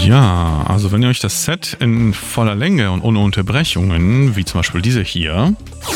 Ja, also wenn ihr euch das Set in voller Länge und ohne Unterbrechungen, wie zum Beispiel diese hier,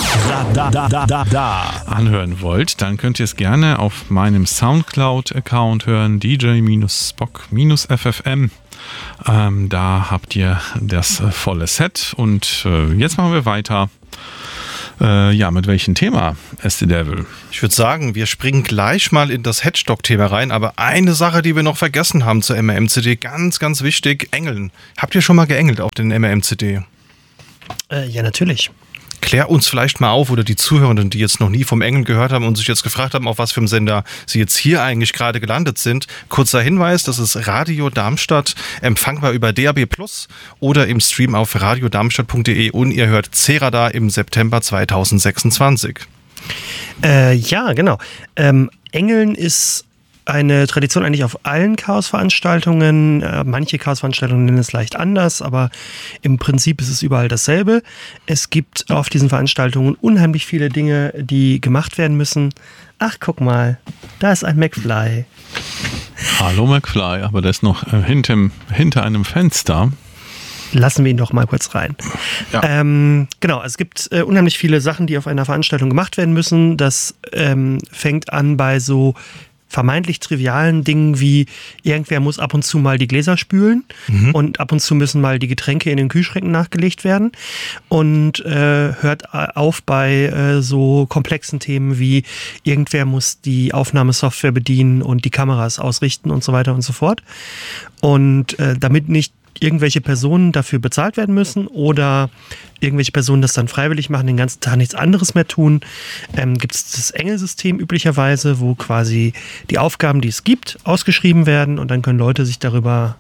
anhören wollt, dann könnt ihr es gerne auf meinem Soundcloud-Account hören, DJ-Spock-FFM. Da habt ihr das volle Set und jetzt machen wir weiter. Mit welchem Thema, SD Devil? Ich würde sagen, wir springen gleich mal in das Hedgehog-Thema rein, aber eine Sache, die wir noch vergessen haben zur MRM-CD, ganz, ganz wichtig, Engeln. Habt ihr schon mal geengelt auf den MRM-CD? Ja, natürlich. Klär uns vielleicht mal auf, oder die Zuhörenden, die jetzt noch nie vom Engeln gehört haben und sich jetzt gefragt haben, auf was für einem Sender sie jetzt hier eigentlich gerade gelandet sind. Kurzer Hinweis, das ist Radio Darmstadt, empfangbar über DAB+ oder im Stream auf radiodarmstadt.de und ihr hört C-Radar im September 2026. Ja, genau. Engeln ist eine Tradition eigentlich auf allen Chaos-Veranstaltungen. Manche Chaos-Veranstaltungen nennen es leicht anders, aber im Prinzip ist es überall dasselbe. Es gibt auf diesen Veranstaltungen unheimlich viele Dinge, die gemacht werden müssen. Ach, guck mal, da ist ein McFly. Hallo McFly, aber der ist noch hinter einem Fenster. Lassen wir ihn doch mal kurz rein. Ja. Genau, es gibt unheimlich viele Sachen, die auf einer Veranstaltung gemacht werden müssen. Das fängt an bei so vermeintlich trivialen Dingen wie irgendwer muss ab und zu mal die Gläser spülen und ab und zu müssen mal die Getränke in den Kühlschränken nachgelegt werden und hört auf bei so komplexen Themen wie irgendwer muss die Aufnahmesoftware bedienen und die Kameras ausrichten und so weiter und so fort. Und damit nicht irgendwelche Personen dafür bezahlt werden müssen oder irgendwelche Personen das dann freiwillig machen, den ganzen Tag nichts anderes mehr tun, gibt es das Engelsystem üblicherweise, wo quasi die Aufgaben, die es gibt, ausgeschrieben werden und dann können Leute sich darüber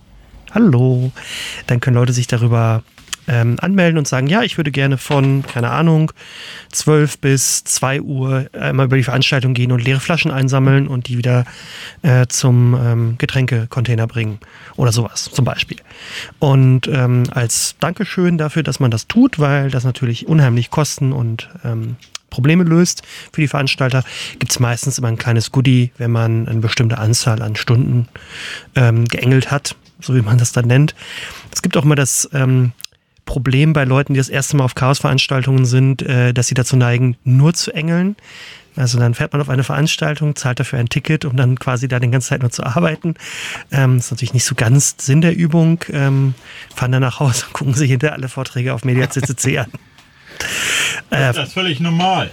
anmelden und sagen, ja, ich würde gerne von, keine Ahnung, 12 bis 2 Uhr einmal über die Veranstaltung gehen und leere Flaschen einsammeln und die wieder zum Getränkecontainer bringen oder sowas zum Beispiel. Und als Dankeschön dafür, dass man das tut, weil das natürlich unheimlich Kosten und Probleme löst für die Veranstalter, gibt es meistens immer ein kleines Goodie, wenn man eine bestimmte Anzahl an Stunden geengelt hat, so wie man das dann nennt. Es gibt auch immer das Problem bei Leuten, die das erste Mal auf Chaos-Veranstaltungen sind, dass sie dazu neigen, nur zu engeln. Also dann fährt man auf eine Veranstaltung, zahlt dafür ein Ticket, um dann quasi da die ganze Zeit nur zu arbeiten. Ist natürlich nicht so ganz Sinn der Übung. Fahren dann nach Hause und gucken sich hinterher alle Vorträge auf Media CCC an. Das ist völlig normal.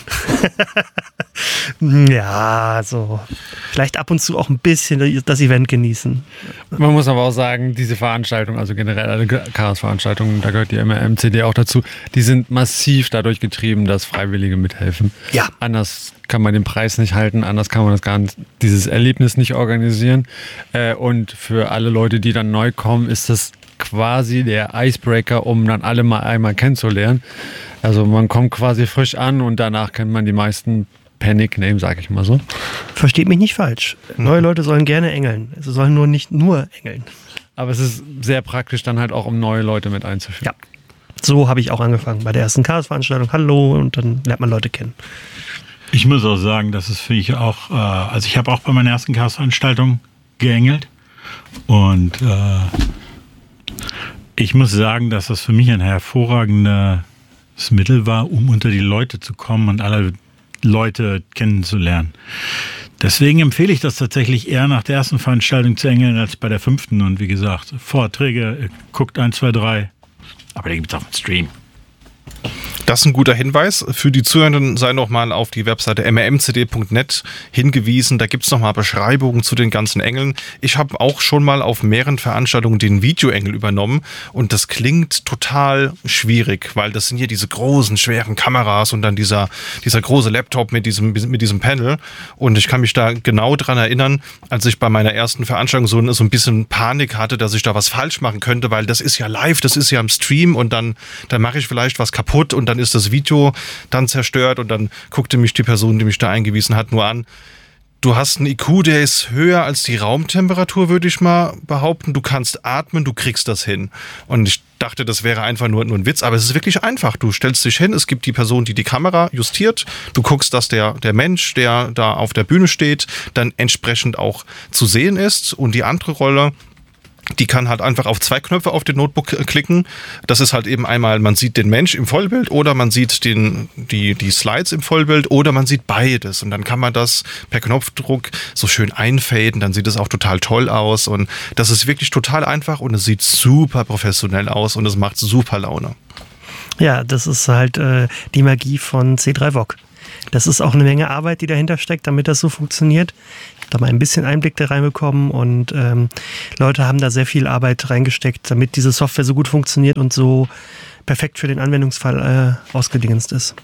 Ja, so. Vielleicht ab und zu auch ein bisschen das Event genießen. Man muss aber auch sagen, diese Veranstaltungen, also generell alle Chaos-Veranstaltungen, da gehört die MRM-CD auch dazu, die sind massiv dadurch getrieben, dass Freiwillige mithelfen. Ja. Anders kann man den Preis nicht halten, anders kann man dieses Erlebnis nicht organisieren. Und für alle Leute, die dann neu kommen, ist das quasi der Icebreaker, um dann alle mal einmal kennenzulernen. Also man kommt quasi frisch an und danach kennt man die meisten per-Nickname, sag ich mal so. Versteht mich nicht falsch. Neue Leute sollen gerne engeln. Sie sollen nur nicht nur engeln. Aber es ist sehr praktisch dann halt auch, um neue Leute mit einzuführen. Ja, so habe ich auch angefangen. Bei der ersten Chaos-Veranstaltung, hallo, und dann lernt man Leute kennen. Ich muss auch sagen, das ist für mich auch, also ich habe auch bei meiner ersten Chaos-Veranstaltung geengelt und ich muss sagen, dass das für mich ein hervorragendes Mittel war, um unter die Leute zu kommen und alle Leute kennenzulernen. Deswegen empfehle ich das tatsächlich eher nach der ersten Veranstaltung zu engeln als bei der 5. Und wie gesagt, Vorträge, guckt 1, 2, 3. Aber den gibt es auch im Stream. Das ist ein guter Hinweis. Für die Zuhörenden sei nochmal auf die Webseite mrmcd.net hingewiesen. Da gibt es nochmal Beschreibungen zu den ganzen Engeln. Ich habe auch schon mal auf mehreren Veranstaltungen den Videoengel übernommen und das klingt total schwierig, weil das sind hier diese großen, schweren Kameras und dann dieser große Laptop mit diesem Panel. Und ich kann mich da genau dran erinnern, als ich bei meiner ersten Veranstaltung so ein bisschen Panik hatte, dass ich da was falsch machen könnte, weil das ist ja live, das ist ja im Stream und dann mache ich vielleicht was kaputt und dann ist das Video dann zerstört und dann guckte mich die Person, die mich da eingewiesen hat, nur an. Du hast einen IQ, der ist höher als die Raumtemperatur, würde ich mal behaupten. Du kannst atmen, du kriegst das hin. Und ich dachte, das wäre einfach nur ein Witz, aber es ist wirklich einfach. Du stellst dich hin, es gibt die Person, die Kamera justiert. Du guckst, dass der Mensch, der da auf der Bühne steht, dann entsprechend auch zu sehen ist. Und die andere Rolle Die kann halt einfach auf 2 Knöpfe auf den Notebook klicken. Das ist halt eben einmal, man sieht den Mensch im Vollbild oder man sieht die Slides im Vollbild oder man sieht beides. Und dann kann man das per Knopfdruck so schön einfaden. Dann sieht es auch total toll aus. Und das ist wirklich total einfach und es sieht super professionell aus und es macht super Laune. Ja, das ist halt die Magie von C3VOG. Das ist auch eine Menge Arbeit, die dahinter steckt, damit das so funktioniert. Ich habe da mal ein bisschen Einblick da reinbekommen und Leute haben da sehr viel Arbeit reingesteckt, damit diese Software so gut funktioniert und so perfekt für den Anwendungsfall ausgedingenst ist.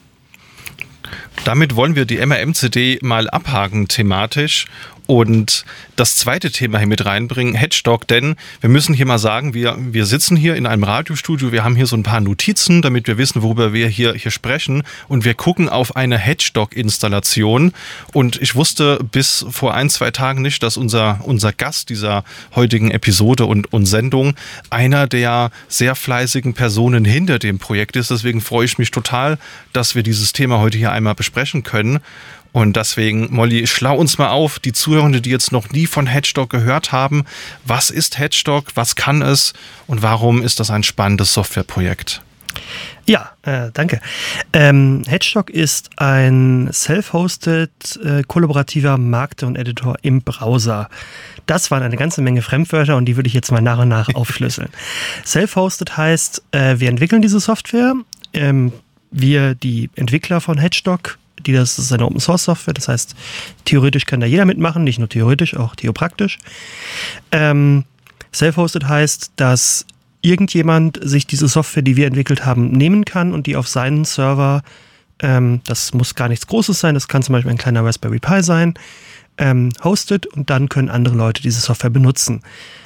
Damit wollen wir die MRM-CD mal abhaken thematisch und das zweite Thema hier mit reinbringen, Hedgedog, denn wir müssen hier mal sagen, wir sitzen hier in einem Radiostudio, wir haben hier so ein paar Notizen, damit wir wissen, worüber wir hier sprechen und wir gucken auf eine Hedgedog-Installation und ich wusste bis vor 1-2 Tagen nicht, dass unser Gast dieser heutigen Episode und Sendung einer der sehr fleißigen Personen hinter dem Projekt ist, deswegen freue ich mich total, dass wir dieses Thema heute hier einmal besprechen können. Und deswegen, Molly, schlau uns mal auf, die Zuhörenden, die jetzt noch nie von Hedgedog gehört haben. Was ist Hedgedog? Was kann es? Und warum ist das ein spannendes Softwareprojekt? Ja, danke. Hedgedog ist ein self-hosted, kollaborativer Marketer und Editor im Browser. Das waren eine ganze Menge Fremdwörter und die würde ich jetzt mal nach und nach aufschlüsseln. Self-hosted heißt, wir entwickeln diese Software. Wir, die Entwickler von Hedgedog, das ist eine Open-Source-Software, das heißt, theoretisch kann da jeder mitmachen, nicht nur theoretisch, auch theopraktisch. Self-hosted heißt, dass irgendjemand sich diese Software, die wir entwickelt haben, nehmen kann und die auf seinen Server, das muss gar nichts Großes sein, das kann zum Beispiel ein kleiner Raspberry Pi sein, hostet und dann können andere Leute diese Software benutzen.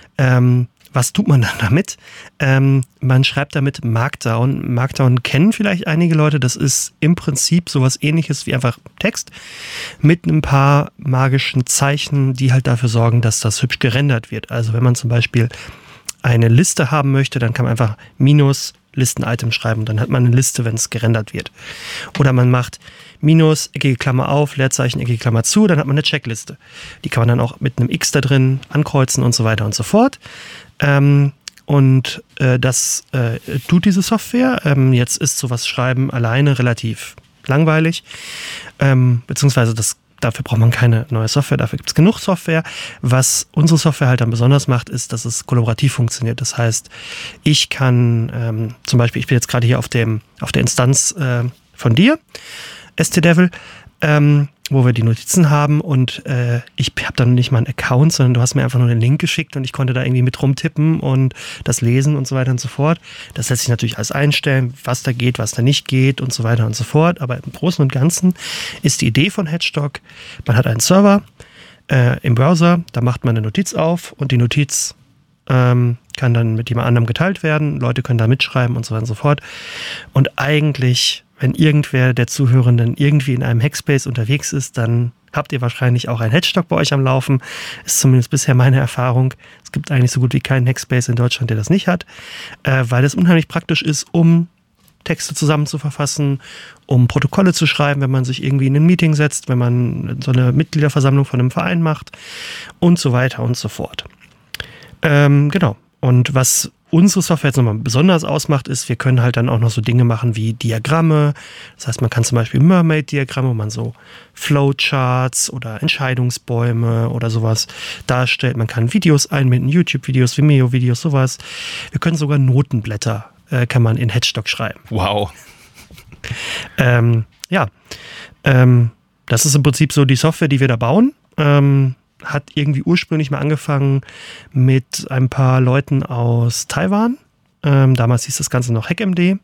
Was tut man dann damit? Man schreibt damit Markdown. Markdown kennen vielleicht einige Leute. Das ist im Prinzip sowas Ähnliches wie einfach Text mit ein paar magischen Zeichen, die halt dafür sorgen, dass das hübsch gerendert wird. Also wenn man zum Beispiel eine Liste haben möchte, dann kann man einfach minus Listen-Item schreiben und dann hat man eine Liste, wenn es gerendert wird. Oder man macht minus, eckige Klammer auf, Leerzeichen, eckige Klammer zu, dann hat man eine Checkliste. Die kann man dann auch mit einem X da drin ankreuzen und so weiter und so fort. Das tut diese Software. Jetzt ist sowas Schreiben alleine relativ langweilig, beziehungsweise dafür braucht man keine neue Software, dafür gibt es genug Software. Was unsere Software halt dann besonders macht, ist, dass es kollaborativ funktioniert. Das heißt, ich kann zum Beispiel, ich bin jetzt gerade hier auf der Instanz von dir, ST-Devil, wo wir die Notizen haben und ich habe dann nicht mal einen Account, sondern du hast mir einfach nur den Link geschickt und ich konnte da irgendwie mit rumtippen und das lesen und so weiter und so fort. Das lässt sich natürlich alles einstellen, was da geht, was da nicht geht und so weiter und so fort. Aber im Großen und Ganzen ist die Idee von Hedgedog, man hat einen Server im Browser, da macht man eine Notiz auf und die Notiz kann dann mit jemand anderem geteilt werden, Leute können da mitschreiben und so weiter und so fort. Und eigentlich, wenn irgendwer der Zuhörenden irgendwie in einem Hackspace unterwegs ist, dann habt ihr wahrscheinlich auch ein Hedgedog bei euch am Laufen. Ist zumindest bisher meine Erfahrung. Es gibt eigentlich so gut wie keinen Hackspace in Deutschland, der das nicht hat, weil es unheimlich praktisch ist, um Texte zusammen zu verfassen, um Protokolle zu schreiben, wenn man sich irgendwie in ein Meeting setzt, wenn man so eine Mitgliederversammlung von einem Verein macht und so weiter und so fort. Genau. Und was unsere Software jetzt nochmal besonders ausmacht, ist, wir können halt dann auch noch so Dinge machen wie Diagramme. Das heißt, man kann zum Beispiel Mermaid-Diagramme, wo man so Flowcharts oder Entscheidungsbäume oder sowas darstellt. Man kann Videos einbinden, YouTube-Videos, Vimeo-Videos, sowas. Wir können sogar Notenblätter, kann man in Hedgedog schreiben. Wow. Das ist im Prinzip so die Software, die wir da bauen. Hat irgendwie ursprünglich mal angefangen mit ein paar Leuten aus Taiwan. Damals hieß das Ganze noch HackMD.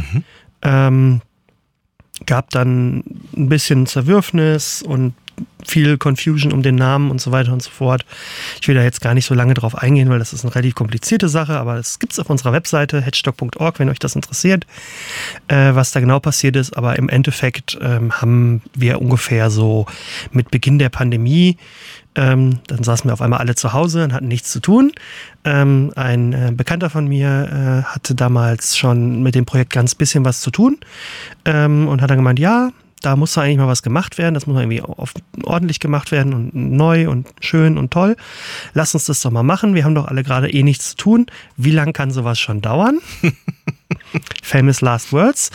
Gab dann ein bisschen Zerwürfnis und viel Confusion um den Namen und so weiter und so fort. Ich will da jetzt gar nicht so lange drauf eingehen, weil das ist eine relativ komplizierte Sache, aber es gibt es auf unserer Webseite hedgedog.org, wenn euch das interessiert, was da genau passiert ist. Aber im Endeffekt haben wir ungefähr so mit Beginn der Pandemie, dann saßen wir auf einmal alle zu Hause und hatten nichts zu tun. Ein Bekannter von mir hatte damals schon mit dem Projekt ganz bisschen was zu tun und hat dann gemeint, ja, da muss da eigentlich mal was gemacht werden, das muss irgendwie ordentlich gemacht werden und neu und schön und toll. Lass uns das doch mal machen, wir haben doch alle gerade nichts zu tun. Wie lang kann sowas schon dauern? Famous last words.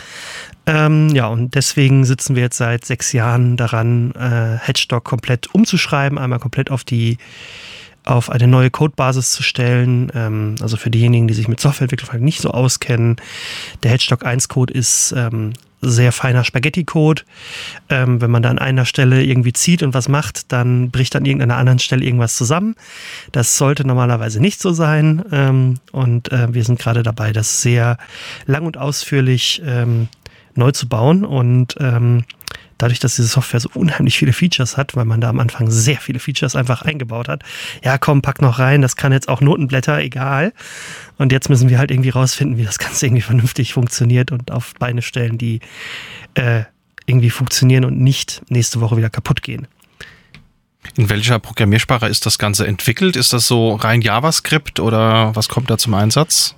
Und deswegen sitzen wir jetzt seit 6 Jahren daran, Hedgestock komplett umzuschreiben, einmal komplett auf eine neue Codebasis zu stellen. Also für diejenigen, die sich mit Softwareentwicklung nicht so auskennen, der Hedgestock 1 Code ist sehr feiner Spaghetti-Code. Wenn man da an einer Stelle irgendwie zieht und was macht, dann bricht an irgendeiner anderen Stelle irgendwas zusammen. Das sollte normalerweise nicht so sein. Wir sind gerade dabei, das sehr lang und ausführlich neu zu bauen. Und dadurch, dass diese Software so unheimlich viele Features hat, weil man da am Anfang sehr viele Features einfach eingebaut hat. Ja, komm, pack noch rein, das kann jetzt auch Notenblätter, egal. Und jetzt müssen wir halt irgendwie rausfinden, wie das Ganze irgendwie vernünftig funktioniert und auf Beine stellen, die irgendwie funktionieren und nicht nächste Woche wieder kaputt gehen. In welcher Programmiersprache ist das Ganze entwickelt? Ist das so rein JavaScript oder was kommt da zum Einsatz?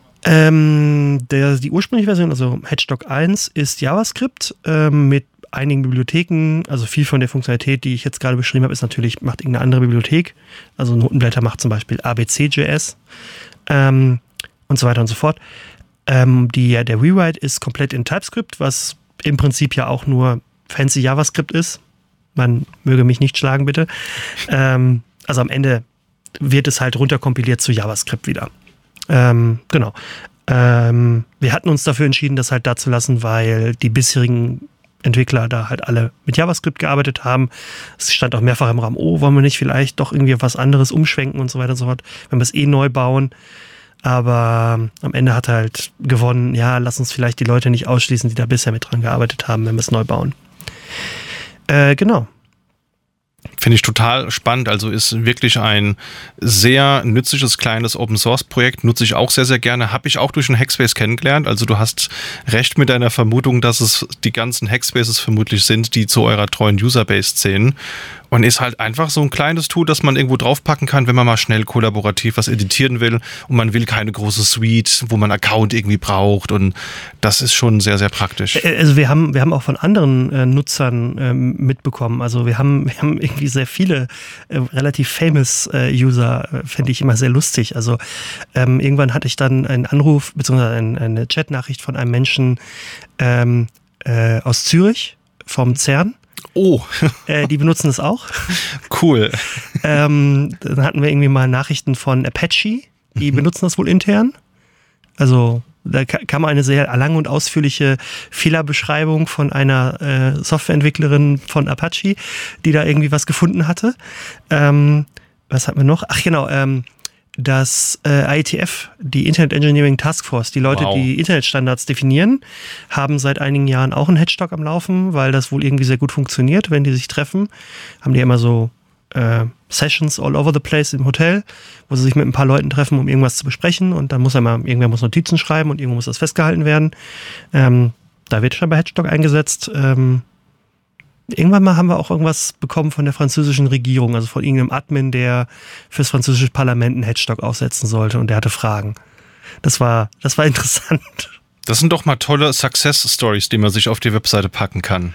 Die ursprüngliche Version, also Hedgestock 1, ist JavaScript mit einigen Bibliotheken, also viel von der Funktionalität, die ich jetzt gerade beschrieben habe, ist natürlich, macht irgendeine andere Bibliothek. Also Notenblätter macht zum Beispiel ABC.js und so weiter und so fort. Der Rewrite ist komplett in TypeScript, was im Prinzip ja auch nur fancy JavaScript ist. Man möge mich nicht schlagen, bitte. Also am Ende wird es halt runterkompiliert zu JavaScript wieder. Genau. Wir hatten uns dafür entschieden, das halt da zu lassen, weil die bisherigen Entwickler da halt alle mit JavaScript gearbeitet haben. Es stand auch mehrfach im Raum, wollen wir nicht vielleicht doch irgendwie auf was anderes umschwenken und so weiter und so fort, wenn wir es neu bauen. Aber am Ende hat halt gewonnen, ja, lass uns vielleicht die Leute nicht ausschließen, die da bisher mit dran gearbeitet haben, wenn wir es neu bauen. Genau. Finde ich total spannend. Also ist wirklich ein sehr nützliches kleines Open-Source-Projekt. Nutze ich auch sehr, sehr gerne. Habe ich auch durch einen Hackspace kennengelernt. Also du hast recht mit deiner Vermutung, dass es die ganzen Hackspaces vermutlich sind, die zu eurer treuen Userbase zählen. Und ist halt einfach so ein kleines Tool, das man irgendwo draufpacken kann, wenn man mal schnell kollaborativ was editieren will und man will keine große Suite, wo man einen Account irgendwie braucht, und das ist schon sehr, sehr praktisch. Also wir haben auch von anderen Nutzern mitbekommen, also wir haben irgendwie sehr viele relativ famous User, fände ich immer sehr lustig. Also irgendwann hatte ich dann einen Anruf bzw. eine Chatnachricht von einem Menschen aus Zürich vom CERN. Oh. Die benutzen das auch. Cool. Dann hatten wir irgendwie mal Nachrichten von Apache, die benutzen das wohl intern. Also da kam eine sehr lange und ausführliche Fehlerbeschreibung von einer Softwareentwicklerin von Apache, die da irgendwie was gefunden hatte. Was hatten wir noch? Ach genau, das IETF, die Internet Engineering Task Force, die Leute, die Internetstandards definieren, haben seit einigen Jahren auch einen Hedgestock am Laufen, weil das wohl irgendwie sehr gut funktioniert, wenn die sich treffen. Haben die immer so Sessions all over the place im Hotel, wo sie sich mit ein paar Leuten treffen, um irgendwas zu besprechen, und dann muss irgendwer muss Notizen schreiben und irgendwo muss das festgehalten werden. Da wird schon bei Hedgestock eingesetzt. Irgendwann mal haben wir auch irgendwas bekommen von der französischen Regierung, also von irgendeinem Admin, der fürs französische Parlament einen Hedgestock aufsetzen sollte, und der hatte Fragen. Das war interessant. Das sind doch mal tolle Success-Stories, die man sich auf die Webseite packen kann.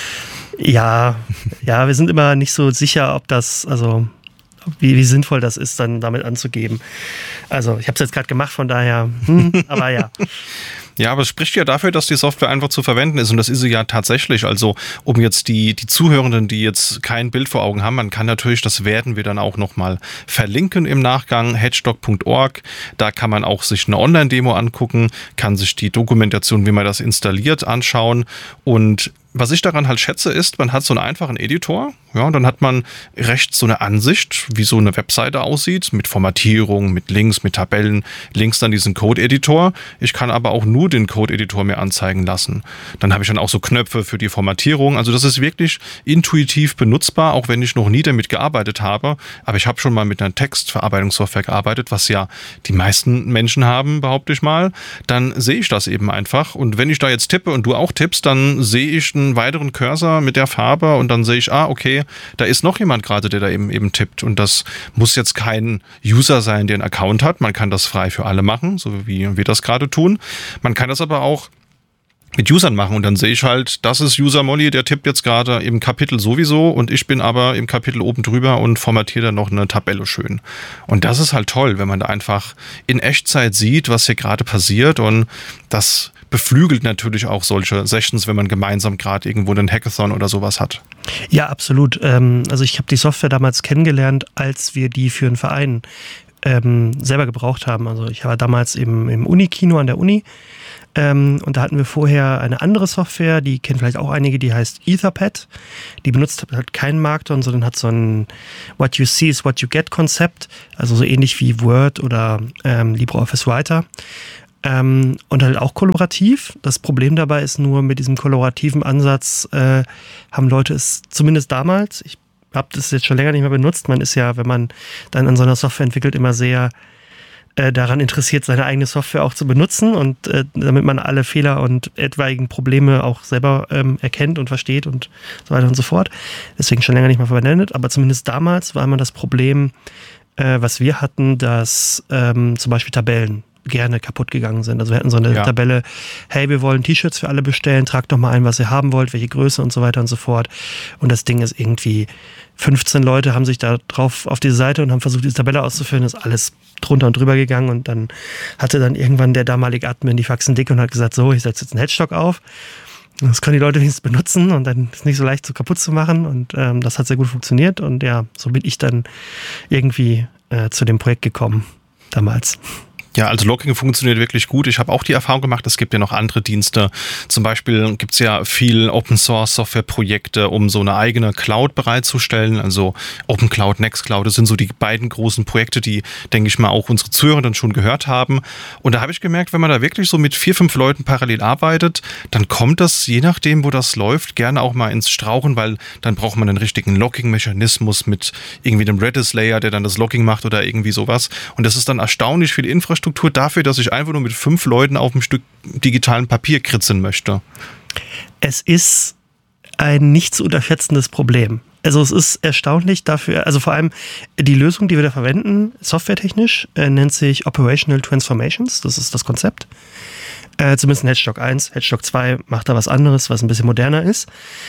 Ja, wir sind immer nicht so sicher, ob das, also wie sinnvoll das ist, dann damit anzugeben. Also ich habe es jetzt gerade gemacht, von daher, aber ja. Ja, aber es spricht ja dafür, dass die Software einfach zu verwenden ist, und das ist sie ja tatsächlich. Also um jetzt die Zuhörenden, die jetzt kein Bild vor Augen haben, man kann natürlich, das werden wir dann auch nochmal verlinken im Nachgang, hedgestock.org. Da kann man auch sich eine Online-Demo angucken, kann sich die Dokumentation, wie man das installiert, anschauen. Und was ich daran halt schätze, ist, man hat so einen einfachen Editor, ja, und dann hat man rechts so eine Ansicht, wie so eine Webseite aussieht, mit Formatierung, mit Links, mit Tabellen, links dann diesen Code-Editor. Ich kann aber auch nur den Code-Editor mir anzeigen lassen. Dann habe ich dann auch so Knöpfe für die Formatierung. Also das ist wirklich intuitiv benutzbar, auch wenn ich noch nie damit gearbeitet habe. Aber ich habe schon mal mit einer Textverarbeitungssoftware gearbeitet, was ja die meisten Menschen haben, behaupte ich mal. Dann sehe ich das eben einfach. Und wenn ich da jetzt tippe und du auch tippst, dann sehe ich einen weiteren Cursor mit der Farbe, und dann sehe ich, okay, da ist noch jemand gerade, der da eben tippt. Und das muss jetzt kein User sein, der einen Account hat. Man kann das frei für alle machen, so wie wir das gerade tun. Man kann das aber auch mit Usern machen und dann sehe ich halt, das ist User Molly, der tippt jetzt gerade im Kapitel sowieso und ich bin aber im Kapitel oben drüber und formatiere dann noch eine Tabelle schön. Und das ist halt toll, wenn man da einfach in Echtzeit sieht, was hier gerade passiert, und das beflügelt natürlich auch solche Sessions, wenn man gemeinsam gerade irgendwo einen Hackathon oder sowas hat. Ja, absolut. Also ich habe die Software damals kennengelernt, als wir die für einen Verein selber gebraucht haben. Also ich war damals im Unikino an der Uni. Und da hatten wir vorher eine andere Software, die kennen vielleicht auch einige, die heißt Etherpad. Die benutzt halt keinen Markdown, sondern hat so ein What you see is what you get Konzept, also so ähnlich wie Word oder LibreOffice Writer. Und halt auch kollaborativ. Das Problem dabei ist nur, mit diesem kollaborativen Ansatz haben Leute es zumindest damals, ich habe das jetzt schon länger nicht mehr benutzt, man ist ja, wenn man dann an so einer Software entwickelt, immer sehr daran interessiert, seine eigene Software auch zu benutzen und damit man alle Fehler und etwaigen Probleme auch selber erkennt und versteht und so weiter und so fort. Deswegen schon länger nicht mehr verwendet, aber zumindest damals war immer das Problem, was wir hatten, dass zum Beispiel Tabellen gerne kaputt gegangen sind. Also wir hatten so eine Tabelle, hey, wir wollen T-Shirts für alle bestellen, tragt doch mal ein, was ihr haben wollt, welche Größe und so weiter und so fort. Und das Ding ist irgendwie, 15 Leute haben sich da drauf auf diese Seite und haben versucht, diese Tabelle auszufüllen, ist alles drunter und drüber gegangen und dann hatte dann irgendwann der damalige Admin die Faxen dick und hat gesagt, so, ich setze jetzt einen Headstock auf. Das können die Leute wenigstens benutzen und dann ist nicht so leicht so kaputt zu machen und das hat sehr gut funktioniert und ja, so bin ich dann irgendwie zu dem Projekt gekommen damals. Ja, also Logging funktioniert wirklich gut. Ich habe auch die Erfahrung gemacht, es gibt ja noch andere Dienste. Zum Beispiel gibt es ja viel Open-Source-Software-Projekte, um so eine eigene Cloud bereitzustellen. Also OpenCloud, Nextcloud, das sind so die beiden großen Projekte, die, denke ich mal, auch unsere Zuhörer dann schon gehört haben. Und da habe ich gemerkt, wenn man da wirklich so mit 4, 5 Leuten parallel arbeitet, dann kommt das, je nachdem, wo das läuft, gerne auch mal ins Strauchen, weil dann braucht man einen richtigen Logging-Mechanismus mit irgendwie einem Redis-Layer, der dann das Logging macht oder irgendwie sowas. Und das ist dann erstaunlich viel Infrastruktur dafür, dass ich einfach nur mit 5 Leuten auf einem Stück digitalen Papier kritzeln möchte. Es ist ein nicht zu unterschätzendes Problem. Also es ist erstaunlich dafür, also vor allem die Lösung, die wir da verwenden, softwaretechnisch, nennt sich Operational Transformations, das ist das Konzept. Zumindest in Hedgestock 1, Hedgestock 2 macht da was anderes, was ein bisschen moderner ist.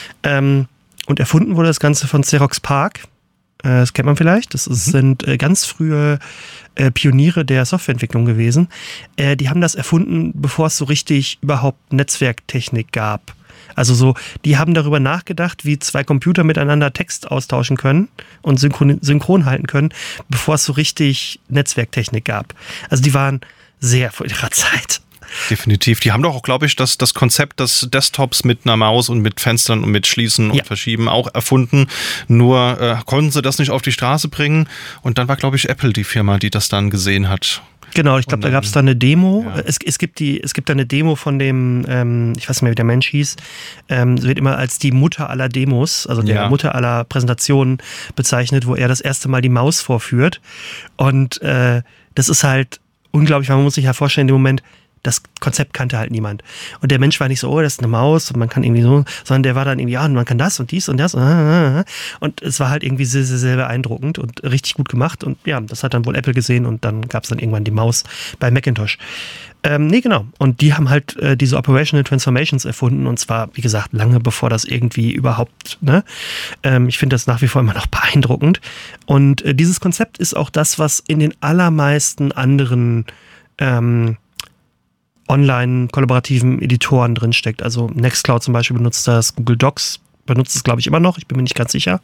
Und erfunden wurde das Ganze von Xerox PARC. Das kennt man vielleicht. Das sind ganz frühe Pioniere der Softwareentwicklung gewesen. Die haben das erfunden, bevor es so richtig überhaupt Netzwerktechnik gab. Also so, die haben darüber nachgedacht, wie 2 Computer miteinander Text austauschen können und synchron halten können, bevor es so richtig Netzwerktechnik gab. Also die waren sehr vor ihrer Zeit. Definitiv. Die haben doch auch, glaube ich, das Konzept des Desktops mit einer Maus und mit Fenstern und mit Schließen und Verschieben auch erfunden. Nur konnten sie das nicht auf die Straße bringen. Und dann war, glaube ich, Apple die Firma, die das dann gesehen hat. Genau, ich glaube, da gab es da eine Demo. Ja. Es gibt da eine Demo von dem, ich weiß nicht mehr, wie der Mensch hieß, wird immer als die Mutter aller Demos, also der Mutter aller Präsentationen bezeichnet, wo er das erste Mal die Maus vorführt. Und das ist halt unglaublich, weil man muss sich ja vorstellen, in dem Moment, das Konzept kannte halt niemand. Und der Mensch war nicht so, oh, das ist eine Maus und man kann irgendwie so, sondern der war dann irgendwie, ja, man kann das und dies und das. Und es war halt irgendwie sehr, sehr, sehr beeindruckend und richtig gut gemacht. Und ja, das hat dann wohl Apple gesehen und dann gab es dann irgendwann die Maus bei Macintosh. Nee, genau. Und die haben halt diese Operational Transformations erfunden und zwar, wie gesagt, lange bevor das irgendwie überhaupt, ne? Ich finde das nach wie vor immer noch beeindruckend. Und dieses Konzept ist auch das, was in den allermeisten anderen online-kollaborativen Editoren drinsteckt. Also Nextcloud zum Beispiel benutzt das, Google Docs benutzt es, glaube ich, immer noch. Ich bin mir nicht ganz sicher.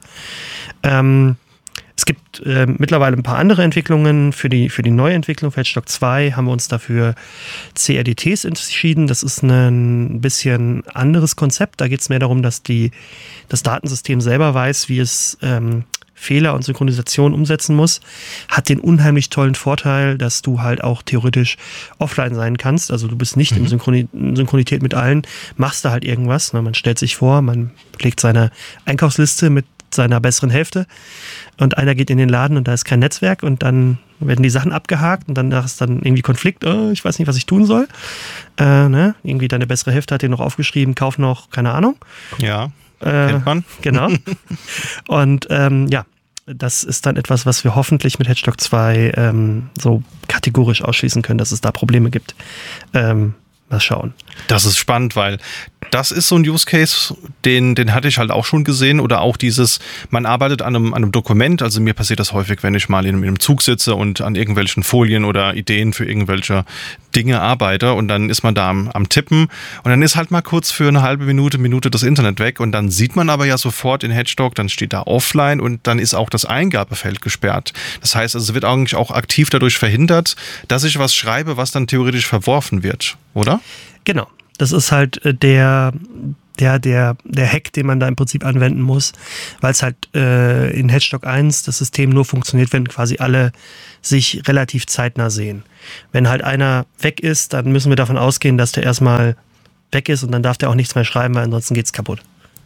Es gibt mittlerweile ein paar andere Entwicklungen für die Neuentwicklung. Für Hedgestock 2 haben wir uns dafür CRDTs entschieden. Das ist ein bisschen anderes Konzept. Da geht es mehr darum, dass das Datensystem selber weiß, wie es Fehler und Synchronisation umsetzen muss, hat den unheimlich tollen Vorteil, dass du halt auch theoretisch offline sein kannst. Also du bist nicht in Synchronität mit allen, machst da halt irgendwas. Ne? Man stellt sich vor, man legt seine Einkaufsliste mit seiner besseren Hälfte und einer geht in den Laden und da ist kein Netzwerk und dann werden die Sachen abgehakt und dann ist dann irgendwie Konflikt, ich weiß nicht, was ich tun soll. Ne? Irgendwie deine bessere Hälfte hat dir noch aufgeschrieben, kauf noch, keine Ahnung. Ja. Kennt man. Genau. Und das ist dann etwas, was wir hoffentlich mit Hedgestock 2 so kategorisch ausschließen können, dass es da Probleme gibt. Mal schauen. Das ist spannend, weil das ist so ein Use Case, den hatte ich halt auch schon gesehen. Oder auch dieses, man arbeitet an einem Dokument. Also mir passiert das häufig, wenn ich mal in einem Zug sitze und an irgendwelchen Folien oder Ideen für irgendwelche Dinge arbeite. Und dann ist man da am Tippen. Und dann ist halt mal kurz für eine halbe Minute das Internet weg. Und dann sieht man aber ja sofort in Hedgehog, dann steht da offline und dann ist auch das Eingabefeld gesperrt. Das heißt, es wird eigentlich auch aktiv dadurch verhindert, dass ich was schreibe, was dann theoretisch verworfen wird, oder? Genau. Das ist halt der Hack, den man da im Prinzip anwenden muss, weil es halt in Hedgehog 1 das System nur funktioniert, wenn quasi alle sich relativ zeitnah sehen. Wenn halt einer weg ist, dann müssen wir davon ausgehen, dass der erstmal weg ist und dann darf der auch nichts mehr schreiben, weil ansonsten geht's kaputt.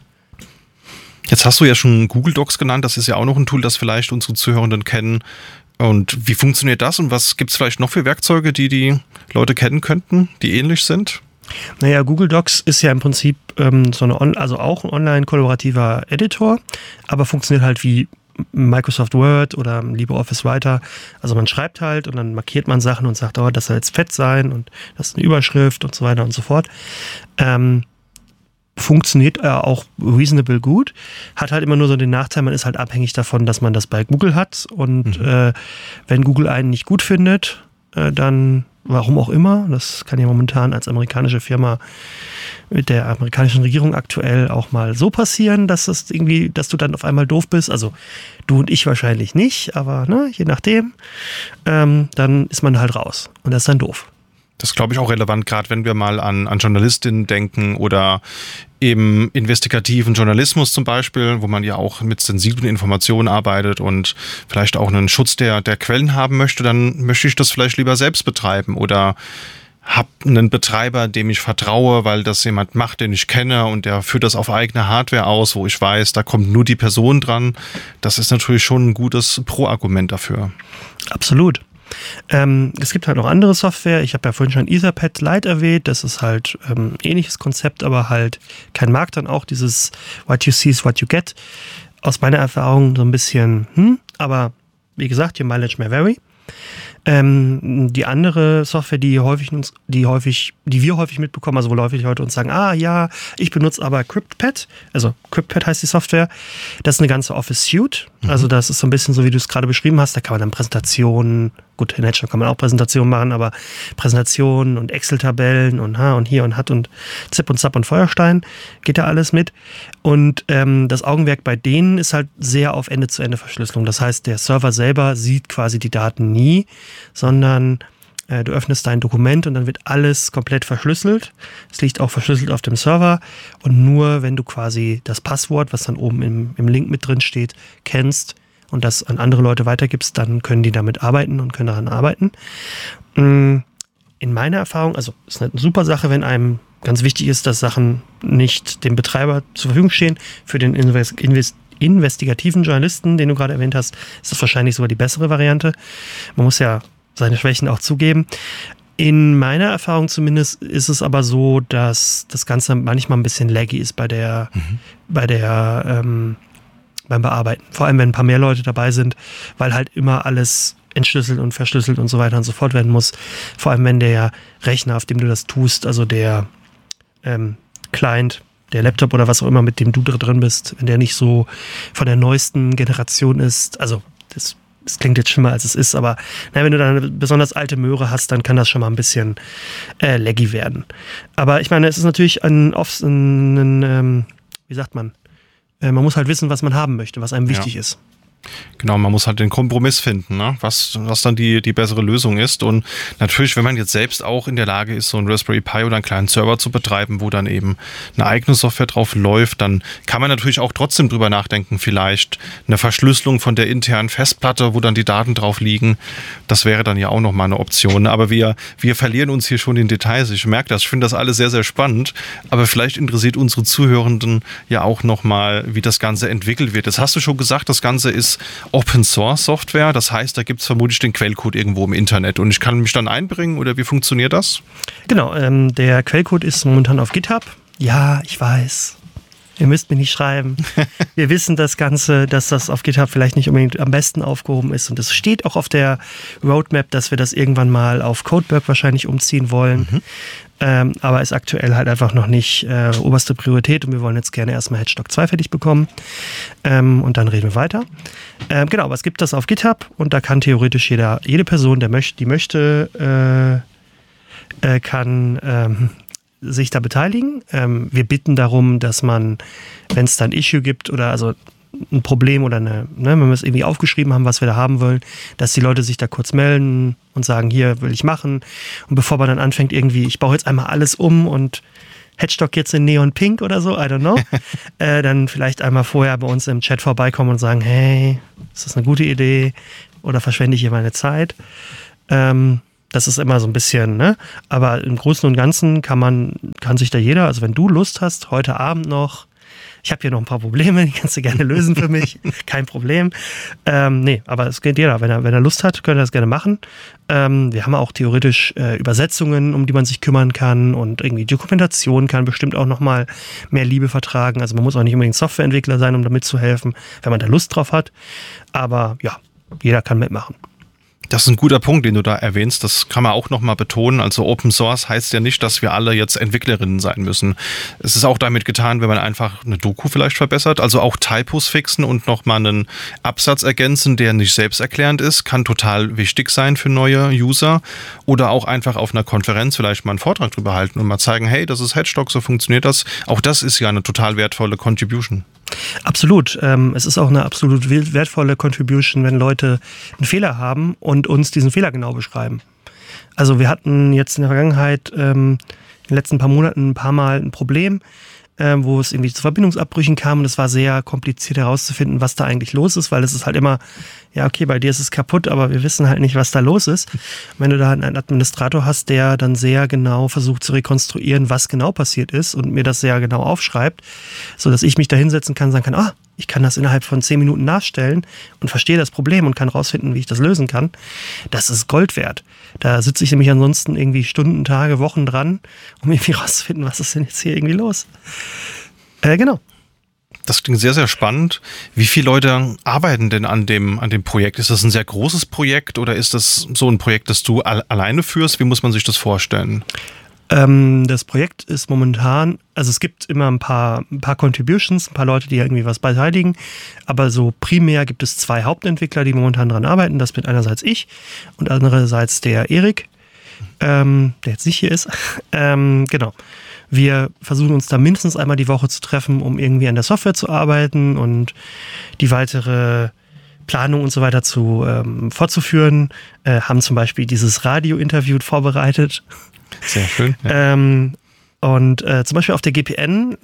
Jetzt hast du ja schon Google Docs genannt, das ist ja auch noch ein Tool, das vielleicht unsere Zuhörenden kennen. Und wie funktioniert das und was gibt es vielleicht noch für Werkzeuge, die Leute kennen könnten, die ähnlich sind? Naja, Google Docs ist ja im Prinzip also auch ein online-kollaborativer Editor, aber funktioniert halt wie Microsoft Word oder LibreOffice Writer. Also man schreibt halt und dann markiert man Sachen und sagt, das soll jetzt fett sein und das ist eine Überschrift und so weiter und so fort. Funktioniert auch reasonable gut, hat halt immer nur so den Nachteil, man ist halt abhängig davon, dass man das bei Google hat und wenn Google einen nicht gut findet, dann warum auch immer, das kann ja momentan als amerikanische Firma mit der amerikanischen Regierung aktuell auch mal so passieren, dass du dann auf einmal doof bist, also du und ich wahrscheinlich nicht, aber je nachdem, dann ist man halt raus und das ist dann doof. Das ist, glaube ich, auch relevant, gerade wenn wir mal an Journalistinnen denken oder eben investigativen Journalismus zum Beispiel, wo man ja auch mit sensiblen Informationen arbeitet und vielleicht auch einen Schutz der Quellen haben möchte, dann möchte ich das vielleicht lieber selbst betreiben oder habe einen Betreiber, dem ich vertraue, weil das jemand macht, den ich kenne und der führt das auf eigene Hardware aus, wo ich weiß, da kommt nur die Person dran. Das ist natürlich schon ein gutes Pro-Argument dafür. Absolut. Es gibt halt noch andere Software. Ich habe ja vorhin schon Etherpad Lite erwähnt. Das ist halt ähnliches Konzept, aber halt kein Markt. Dann auch dieses What you see is what you get. Aus meiner Erfahrung so ein bisschen, aber wie gesagt, your mileage may vary. Die andere Software, die wir häufig mitbekommen, also wo häufig Leute uns sagen, ja, ich benutze aber CryptPad, also CryptPad heißt die Software, das ist eine ganze Office Suite, also das ist so ein bisschen so, wie du es gerade beschrieben hast, da kann man dann Präsentationen, gut, in Hedgehog kann man auch Präsentationen machen, aber Präsentationen und Excel-Tabellen und hier und hat und Zip und Zap und Feuerstein, geht da alles mit und das Augenmerk bei denen ist halt sehr auf Ende-zu-Ende-Verschlüsselung, das heißt, der Server selber sieht quasi die Daten nie, sondern du öffnest dein Dokument und dann wird alles komplett verschlüsselt. Es liegt auch verschlüsselt auf dem Server und nur wenn du quasi das Passwort, was dann oben im Link mit drin steht, kennst und das an andere Leute weitergibst, dann können die damit arbeiten und können daran arbeiten. In meiner Erfahrung, also ist eine super Sache, wenn einem ganz wichtig ist, dass Sachen nicht dem Betreiber zur Verfügung stehen. Für den investigativen Journalisten, den du gerade erwähnt hast, ist das wahrscheinlich sogar die bessere Variante. Man muss ja seine Schwächen auch zugeben. In meiner Erfahrung zumindest ist es aber so, dass das Ganze manchmal ein bisschen laggy ist beim Bearbeiten. Vor allem, wenn ein paar mehr Leute dabei sind, weil halt immer alles entschlüsselt und verschlüsselt und so weiter und so fort werden muss. Vor allem, wenn der Rechner, auf dem du das tust, also der Client, der Laptop oder was auch immer, mit dem du drin bist, wenn der nicht so von der neuesten Generation ist, also das klingt jetzt schlimmer, als es ist, aber wenn du da eine besonders alte Möhre hast, dann kann das schon mal ein bisschen laggy werden. Aber ich meine, es ist natürlich wie sagt man, man muss halt wissen, was man haben möchte, was einem wichtig ist. Genau, man muss halt den Kompromiss finden, ne? was dann die bessere Lösung ist. Und natürlich, wenn man jetzt selbst auch in der Lage ist, so einen Raspberry Pi oder einen kleinen Server zu betreiben, wo dann eben eine eigene Software drauf läuft, dann kann man natürlich auch trotzdem drüber nachdenken, vielleicht eine Verschlüsselung von der internen Festplatte, wo dann die Daten drauf liegen. Das wäre dann ja auch nochmal eine Option. Aber wir verlieren uns hier schon in Details. Ich merke das, ich finde das alles sehr, sehr spannend. Aber vielleicht interessiert unsere Zuhörenden ja auch nochmal, wie das Ganze entwickelt wird. Das hast du schon gesagt, das Ganze ist Open Source Software, das heißt, da gibt es vermutlich den Quellcode irgendwo im Internet und ich kann mich dann einbringen oder wie funktioniert das? Genau, der Quellcode ist momentan auf GitHub. Ja, ich weiß. Ihr müsst mir nicht schreiben. Wir wissen das Ganze, dass das auf GitHub vielleicht nicht unbedingt am besten aufgehoben ist. Und es steht auch auf der Roadmap, dass wir das irgendwann mal auf Codeberg wahrscheinlich umziehen wollen. Aber ist aktuell halt einfach noch nicht oberste Priorität. Und wir wollen jetzt gerne erstmal Hedgehog 2 fertig bekommen. Und dann reden wir weiter. Genau, aber es gibt das auf GitHub. Und da kann theoretisch jede Person, die möchte, kann sich da beteiligen. Wir bitten darum, dass man, wenn es da ein Issue gibt oder also ein Problem oder wenn wir es irgendwie aufgeschrieben haben, was wir da haben wollen, dass die Leute sich da kurz melden und sagen, hier will ich machen. Und bevor man dann anfängt irgendwie, ich baue jetzt einmal alles um und Hedgehog jetzt in Neon Pink oder so, I don't know, dann vielleicht einmal vorher bei uns im Chat vorbeikommen und sagen, hey, ist das eine gute Idee oder verschwende ich hier meine Zeit? Das ist immer so ein bisschen, ne? Aber im Großen und Ganzen kann sich da jeder, also wenn du Lust hast, heute Abend noch, ich habe hier noch ein paar Probleme, die kannst du gerne lösen für mich, kein Problem. Nee, aber es geht jeder, wenn er Lust hat, könnt ihr das gerne machen. Wir haben auch theoretisch Übersetzungen, um die man sich kümmern kann und irgendwie Dokumentation kann bestimmt auch nochmal mehr Liebe vertragen. Also man muss auch nicht unbedingt Softwareentwickler sein, um da mitzuhelfen, wenn man da Lust drauf hat. Aber ja, jeder kann mitmachen. Das ist ein guter Punkt, den du da erwähnst. Das kann man auch nochmal betonen. Also Open Source heißt ja nicht, dass wir alle jetzt Entwicklerinnen sein müssen. Es ist auch damit getan, wenn man einfach eine Doku vielleicht verbessert. Also auch Typos fixen und nochmal einen Absatz ergänzen, der nicht selbsterklärend ist, kann total wichtig sein für neue User. Oder auch einfach auf einer Konferenz vielleicht mal einen Vortrag drüber halten und mal zeigen, hey, das ist Hedgehog, so funktioniert das. Auch das ist ja eine total wertvolle Contribution. Absolut. Es ist auch eine absolut wertvolle Contribution, wenn Leute einen Fehler haben und uns diesen Fehler genau beschreiben. Also wir hatten jetzt in der Vergangenheit, in den letzten paar Monaten ein paar Mal ein Problem, wo es irgendwie zu Verbindungsabbrüchen kam und es war sehr kompliziert herauszufinden, was da eigentlich los ist, weil es ist halt immer, ja okay, bei dir ist es kaputt, aber wir wissen halt nicht, was da los ist. Wenn du da einen Administrator hast, der dann sehr genau versucht zu rekonstruieren, was genau passiert ist und mir das sehr genau aufschreibt, sodass ich mich da hinsetzen kann und sagen kann, ich kann das innerhalb von 10 Minuten nachstellen und verstehe das Problem und kann rausfinden, wie ich das lösen kann. Das ist Gold wert. Da sitze ich nämlich ansonsten irgendwie Stunden, Tage, Wochen dran, um irgendwie rauszufinden, was ist denn jetzt hier irgendwie los. Genau. Das klingt sehr, sehr spannend. Wie viele Leute arbeiten denn an dem Projekt? Ist das ein sehr großes Projekt oder ist das so ein Projekt, das du alleine führst? Wie muss man sich das vorstellen? Das Projekt ist momentan, also es gibt immer ein paar Contributions, ein paar Leute, die irgendwie was beteiligen, aber so primär gibt es 2 Hauptentwickler, die momentan dran arbeiten. Das bin einerseits ich und andererseits der Erik, der jetzt nicht hier ist. Genau. Wir versuchen uns da mindestens einmal die Woche zu treffen, um irgendwie an der Software zu arbeiten und die weitere Planung und so weiter fortzuführen. Haben zum Beispiel dieses Radio-Interview vorbereitet. Sehr schön. Ja. Zum Beispiel auf der GPN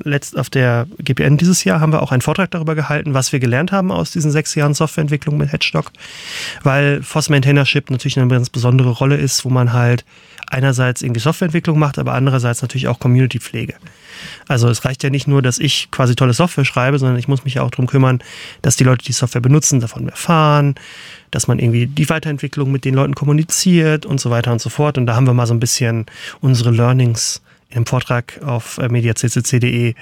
dieses Jahr haben wir auch einen Vortrag darüber gehalten, was wir gelernt haben aus diesen 6 Jahren Softwareentwicklung mit Hedgehog, weil FOSS Maintainership natürlich eine ganz besondere Rolle ist, wo man halt einerseits irgendwie Softwareentwicklung macht, aber andererseits natürlich auch Community-Pflege. Also es reicht ja nicht nur, dass ich quasi tolle Software schreibe, sondern ich muss mich ja auch darum kümmern, dass die Leute, die Software benutzen, davon erfahren, dass man irgendwie die Weiterentwicklung mit den Leuten kommuniziert und so weiter und so fort. Und da haben wir mal so ein bisschen unsere Learnings in einem Vortrag auf mediaccc.de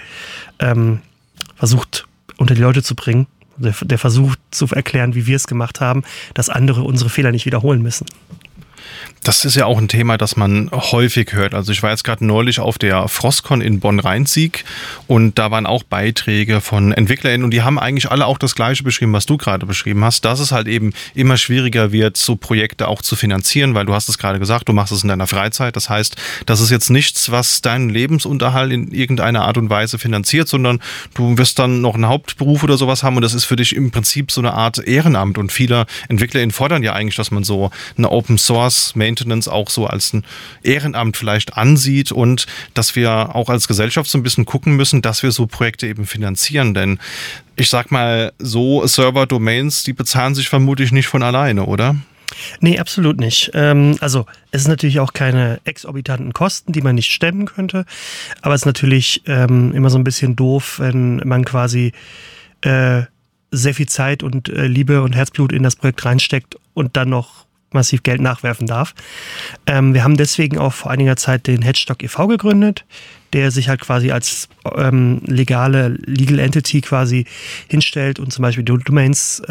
versucht unter die Leute zu bringen. Der versucht zu erklären, wie wir es gemacht haben, dass andere unsere Fehler nicht wiederholen müssen. Das ist ja auch ein Thema, das man häufig hört. Also ich war jetzt gerade neulich auf der Frostcon in Bonn-Rhein-Sieg und da waren auch Beiträge von EntwicklerInnen und die haben eigentlich alle auch das Gleiche beschrieben, was du gerade beschrieben hast, dass es halt eben immer schwieriger wird, so Projekte auch zu finanzieren, weil du hast es gerade gesagt, du machst es in deiner Freizeit. Das heißt, das ist jetzt nichts, was deinen Lebensunterhalt in irgendeiner Art und Weise finanziert, sondern du wirst dann noch einen Hauptberuf oder sowas haben und das ist für dich im Prinzip so eine Art Ehrenamt und viele EntwicklerInnen fordern ja eigentlich, dass man so eine Open Source Maintenance auch so als ein Ehrenamt vielleicht ansieht und dass wir auch als Gesellschaft so ein bisschen gucken müssen, dass wir so Projekte eben finanzieren, denn ich sag mal, so Server-Domains, die bezahlen sich vermutlich nicht von alleine, oder? Nee, absolut nicht. Also es ist natürlich auch keine exorbitanten Kosten, die man nicht stemmen könnte, aber es ist natürlich immer so ein bisschen doof, wenn man quasi sehr viel Zeit und Liebe und Herzblut in das Projekt reinsteckt und dann noch massiv Geld nachwerfen darf. Wir haben deswegen auch vor einiger Zeit den Hedgestock e.V. gegründet, der sich halt quasi als Legal Entity quasi hinstellt und zum Beispiel Domains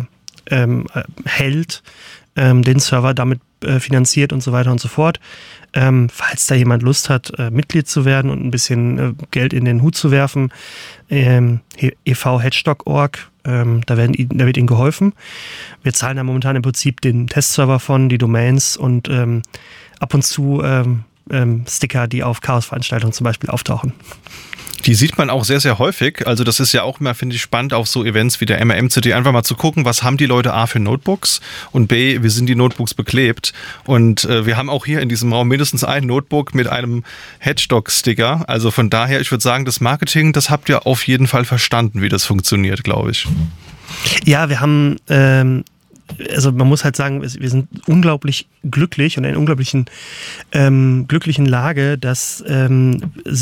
hält, den Server damit finanziert und so weiter und so fort. Falls da jemand Lust hat, Mitglied zu werden und ein bisschen Geld in den Hut zu werfen, e.v.hedgestock.org, da wird ihnen geholfen. Wir zahlen da momentan im Prinzip den Testserver von, die Domains und ab und zu Sticker, die auf Chaos-Veranstaltungen zum Beispiel auftauchen. Die sieht man auch sehr, sehr häufig. Also das ist ja auch immer, finde ich, spannend auf so Events wie der MRMCD, einfach mal zu gucken, was haben die Leute A für Notebooks und B, wie sind die Notebooks beklebt. Und wir haben auch hier in diesem Raum mindestens ein Notebook mit einem Hedgestock-Sticker. Also von daher, ich würde sagen, das Marketing, das habt ihr auf jeden Fall verstanden, wie das funktioniert, glaube ich. Ja, wir haben... also man muss halt sagen, wir sind unglaublich glücklich und in einer unglaublichen glücklichen Lage, dass